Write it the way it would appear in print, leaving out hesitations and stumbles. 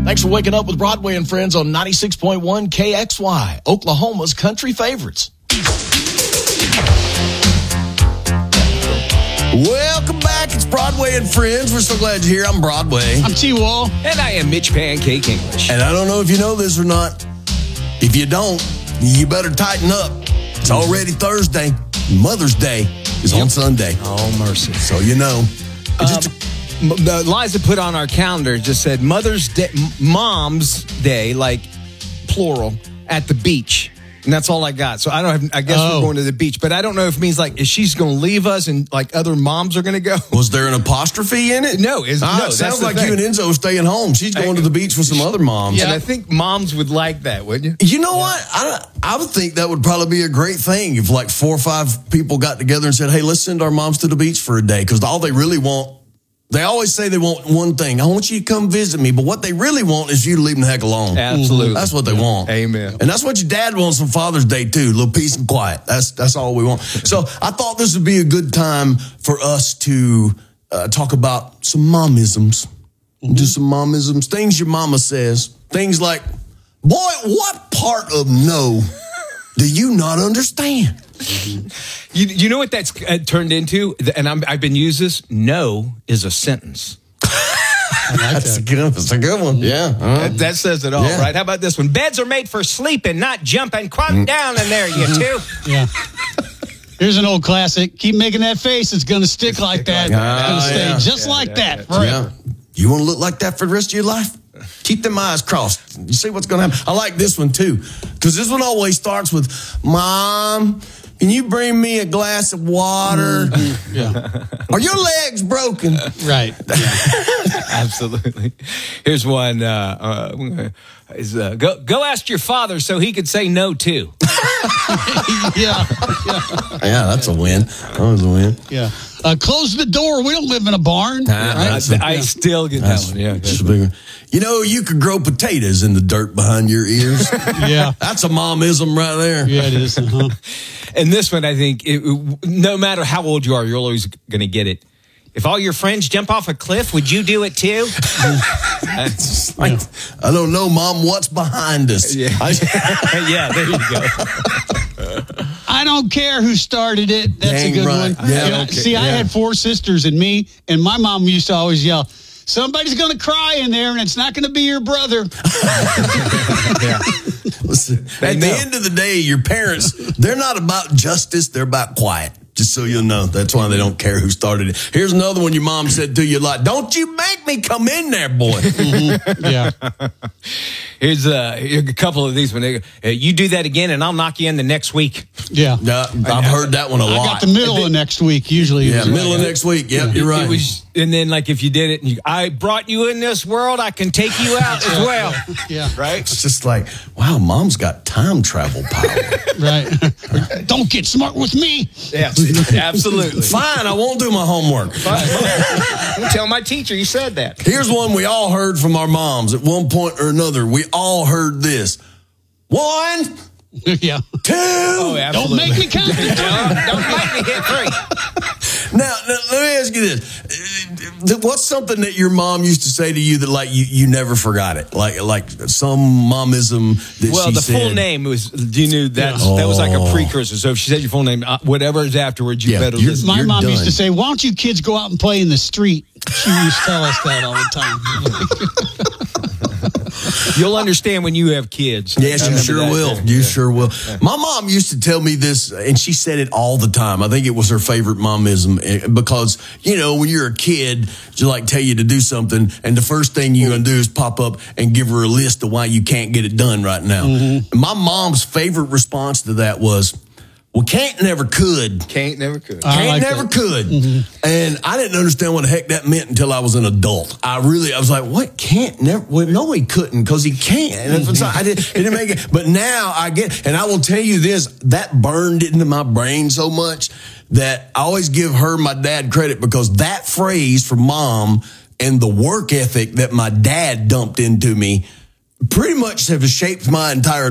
Thanks for waking up with Broadway and Friends on 96.1 KXY, Oklahoma's country favorites. Welcome back. It's Broadway and Friends. We're so glad you're here. I'm Broadway. I'm T-Wall. And I am Mitch Pancake English. And I don't know if you know this or not. If you don't, you better tighten up. It's already Thursday. Mother's Day is on Sunday. Oh, mercy. So you know. Liza put on our calendar, just said Mother's Day, Mom's Day, like plural, at the beach. And that's all I got. So I guess we're going to the beach. But I don't know if it means like, is she's going to leave us and like other moms are going to go? Was there an apostrophe in it? No. It sounds like you and Enzo are staying home. She's going to the beach with some other moms. Yeah, and I think moms would like that, wouldn't you? You know what? I would think that would probably be a great thing if like 4 or 5 people got together and said, hey, let's send our moms to the beach for a day. Because all they really want, they always say they want one thing. I want you to come visit me. But what they really want is you to leave them the heck alone. Absolutely. That's what they want. Amen. And that's what your dad wants on Father's Day, too. A little peace and quiet. That's all we want. So I thought this would be a good time for us to talk about some momisms. Do some momisms. Things your mama says. Things like, boy, what part of no do you not understand? You know what that's turned into? And I've been using this. No is a sentence. That's a good one. Yeah. That says it all, right? How about this one? Beds are made for sleeping, not jumping. Quite down in there, you two. Yeah. Here's an old classic. Keep making that face. It's going to stick like that. It's going to stay just like that forever. Yeah. You want to look like that for the rest of your life? Keep them eyes crossed. You see what's going to happen. I like this one, too, because this one always starts with, Mom, can you bring me a glass of water? Yeah. Are your legs broken? Right. Yeah. Absolutely. Here's one. Go ask your father so he could say no, too. Yeah. Yeah, that's a win. That was a win. Yeah. Close the door. We don't live in a barn. I still get that one. Yeah. Just a big one. You know, you could grow potatoes in the dirt behind your ears. Yeah. That's a momism right there. Yeah, it is. Uh-huh. And this one, I think, no matter how old you are, you're always going to get it. If all your friends jump off a cliff, would you do it too? I don't know, Mom. What's behind us? Yeah, yeah, there you go. I don't care who started it. That's Dang a good right. one. Yeah, Yeah. okay. See, I had 4 sisters and me, and my mom used to always yell, somebody's going to cry in there, and it's not going to be your brother. Yeah. Listen, at the end of the day, your parents, they're not about justice. They're about quiet. Just so you'll know. That's why they don't care who started it. Here's another one your mom said to you a lot. Don't you make me come in there, boy. Mm-hmm. Yeah. Here's a couple of these. When you do that again, and I'll knock you in the next week. Yeah. I've heard that one a lot. I got the middle of next week, usually. Yeah, middle of next week. Yep, you're right. And then, like, if you did it, and I brought you in this world, I can take you out as well. Yeah. Right? It's just like, wow, Mom's got time travel power. Right. Don't get smart with me. Yeah, absolutely. Fine, I won't do my homework. I'll tell my teacher you said that. Here's one we all heard from our moms at one point or another. We all heard this. 1, Yeah. 2. Oh, absolutely. Don't make me count to 3. Don't make me hit 3. Now, let me ask you this. What's something that your mom used to say to you that, like, you never forgot it? Like some momism that well, she the said? full name was, you knew that was like a precursor. So if she said your full name, whatever is afterwards, you better listen. My mom done. used to say, why don't you kids go out and play in the street? She used to tell us that all the time. You'll understand when you have kids. Yes, you sure will. You sure will. My mom used to tell me this, and she said it all the time. I think it was her favorite momism because, you know, when you're a kid, she like tell you to do something, and the first thing you're going to do is pop up and give her a list of why you can't get it done right now. Mm-hmm. My mom's favorite response to that was, well, can't never could. Can't never could. Can't never could. Mm-hmm. And I didn't understand what the heck that meant until I was an adult. I was like, what? Can't never? Well, no, he couldn't because he can't. And it didn't make it. But now I get, and I will tell you this, that burned into my brain so much that I always give her, my dad, credit because that phrase from Mom and the work ethic that my dad dumped into me pretty much have shaped my entire